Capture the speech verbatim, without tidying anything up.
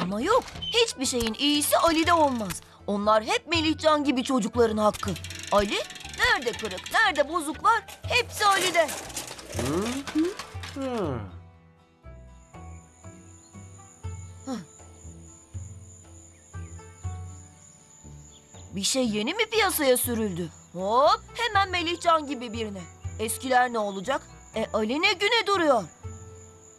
Ama yok, hiçbir şeyin iyisi Ali'de olmaz. Onlar hep Melihcan gibi çocukların hakkı. Ali, nerede kırık, nerede bozuk var, hepsi Ali'de. Hı. Bir şey yeni mi piyasaya sürüldü? Hop, hemen Melihcan gibi birine. Eskiler ne olacak? E Ali ne güne duruyor?